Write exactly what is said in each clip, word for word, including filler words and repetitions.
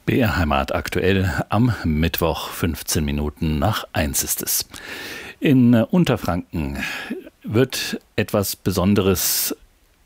B R Heimat aktuell am Mittwoch, fünfzehn Minuten nach eins ist es. In Unterfranken wird etwas Besonderes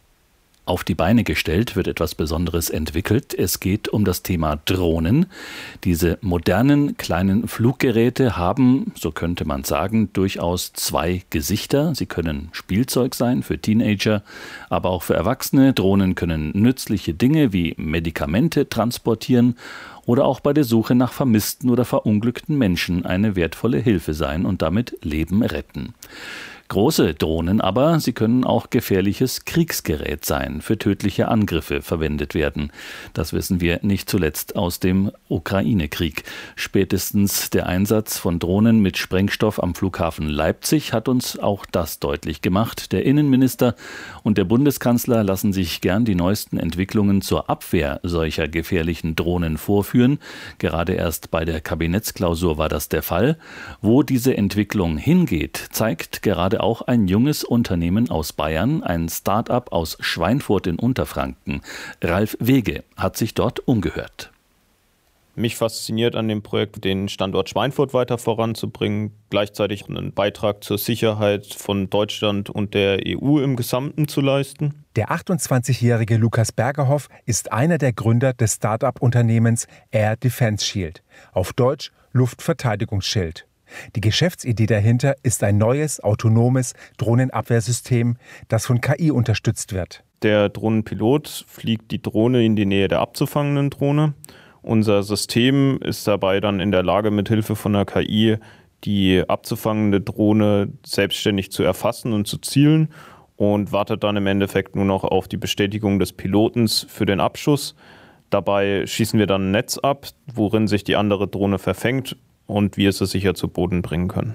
auf die Beine gestellt, wird etwas Besonderes entwickelt. Es geht um das Thema Drohnen. Diese modernen kleinen Fluggeräte haben, so könnte man sagen, durchaus zwei Gesichter. Sie können Spielzeug sein für Teenager, aber auch für Erwachsene. Drohnen können nützliche Dinge wie Medikamente transportieren oder auch bei der Suche nach vermissten oder verunglückten Menschen eine wertvolle Hilfe sein und damit Leben retten. Große Drohnen aber, sie können auch gefährliches Kriegsgerät sein, für tödliche Angriffe verwendet werden. Das wissen wir nicht zuletzt aus dem Ukraine-Krieg. Spätestens der Einsatz von Drohnen mit Sprengstoff am Flughafen Leipzig hat uns auch das deutlich gemacht. Der Innenminister und der Bundeskanzler lassen sich gern die neuesten Entwicklungen zur Abwehr solcher gefährlichen Drohnen vorführen. Gerade erst bei der Kabinettsklausur war das der Fall. Wo diese Entwicklung hingeht, zeigt gerade auch ein junges Unternehmen aus Bayern, ein Start-up aus Schweinfurt in Unterfranken. Ralf Wege hat sich dort umgehört. Mich fasziniert an dem Projekt, den Standort Schweinfurt weiter voranzubringen, gleichzeitig einen Beitrag zur Sicherheit von Deutschland und der E U im Gesamten zu leisten. Der achtundzwanzigjährige Lukas Bergerhoff ist einer der Gründer des Start-up-Unternehmens Air Defense Shield, auf Deutsch Luftverteidigungsschild. Die Geschäftsidee dahinter ist ein neues, autonomes Drohnenabwehrsystem, das von K I unterstützt wird. Der Drohnenpilot fliegt die Drohne in die Nähe der abzufangenden Drohne. Unser System ist dabei dann in der Lage, mit Hilfe von der K I die abzufangende Drohne selbstständig zu erfassen und zu zielen und wartet dann im Endeffekt nur noch auf die Bestätigung des Pilotens für den Abschuss. Dabei schießen wir dann ein Netz ab, worin sich die andere Drohne verfängt und wir sie sicher zu Boden bringen können.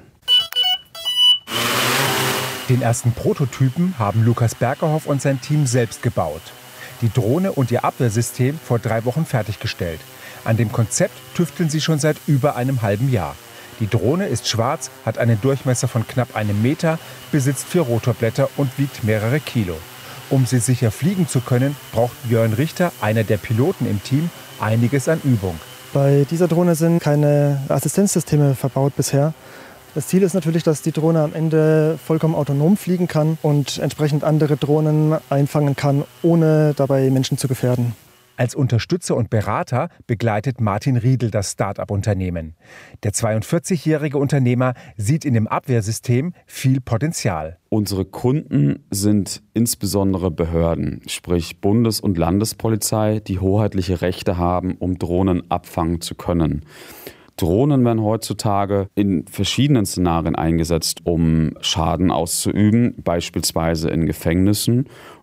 Den ersten Prototypen haben Lukas Bergerhoff und sein Team selbst gebaut. Die Drohne und ihr Abwehrsystem vor drei Wochen fertiggestellt. An dem Konzept tüfteln sie schon seit über einem halben Jahr. Die Drohne ist schwarz, hat einen Durchmesser von knapp einem Meter, besitzt vier Rotorblätter und wiegt mehrere Kilo. Um sie sicher fliegen zu können, braucht Björn Richter, einer der Piloten im Team, einiges an Übung. Bei dieser Drohne sind keine Assistenzsysteme verbaut bisher. Das Ziel ist natürlich, dass die Drohne am Ende vollkommen autonom fliegen kann und entsprechend andere Drohnen einfangen kann, ohne dabei Menschen zu gefährden. Als Unterstützer und Berater begleitet Martin Riedel das Start-up-Unternehmen. Der zweiundvierzigjährige Unternehmer sieht in dem Abwehrsystem viel Potenzial. Unsere Kunden sind insbesondere Behörden, sprich Bundes- und Landespolizei, die hoheitliche Rechte haben, um Drohnen abfangen zu können. Drohnen werden heutzutage in verschiedenen Szenarien eingesetzt, um Schaden auszuüben, beispielsweise in Gefängnissen